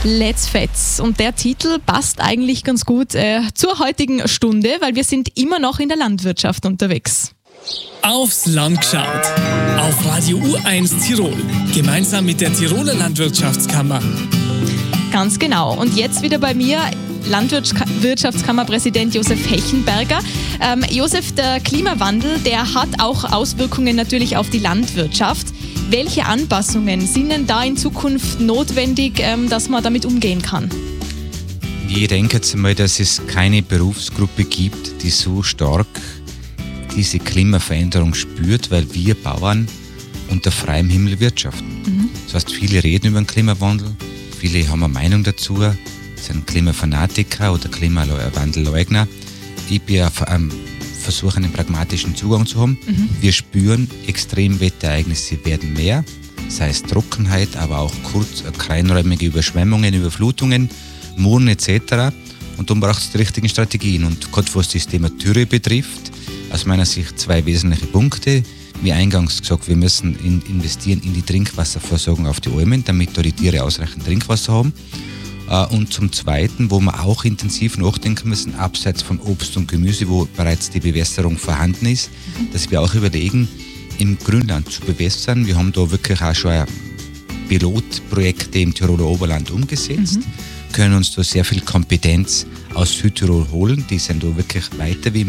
Let's Fetz. Und der Titel passt eigentlich ganz gut zur heutigen Stunde, weil wir sind immer noch in der Landwirtschaft unterwegs. Aufs Land geschaut. Auf Radio U1 Tirol. Gemeinsam mit der Tiroler Landwirtschaftskammer. Ganz genau. Und jetzt wieder bei mir Landwirtschaftskammerpräsident Josef Hechenberger. Josef, der Klimawandel, der hat auch Auswirkungen natürlich auf die Landwirtschaft. Welche Anpassungen sind denn da in Zukunft notwendig, dass man damit umgehen kann? Ich denke jetzt einmal, dass es keine Berufsgruppe gibt, die so stark diese Klimaveränderung spürt, weil wir Bauern unter freiem Himmel wirtschaften. Das heißt, viele reden über den Klimawandel, viele haben eine Meinung dazu, sind Klimafanatiker oder Klimawandelleugner. Ich bin versuche einen pragmatischen Zugang zu haben. Wir spüren, Extremwetterereignisse werden mehr, sei es Trockenheit, aber auch kleinräumige Überschwemmungen, Überflutungen, Mooren etc. Und dann braucht es die richtigen Strategien. Und gerade was das Thema Dürre betrifft, aus meiner Sicht 2 wesentliche Punkte. Wie eingangs gesagt, wir müssen investieren in die Trinkwasserversorgung auf die Almen, damit da die Tiere ausreichend Trinkwasser haben. Und zum Zweiten, wo wir auch intensiv nachdenken müssen, abseits von Obst und Gemüse, wo bereits die Bewässerung vorhanden ist, dass wir auch überlegen, im Grünland zu bewässern. Wir haben da wirklich auch schon Pilotprojekte im Tiroler Oberland umgesetzt, können uns da sehr viel Kompetenz aus Südtirol holen. Die sind da wirklich weiter wie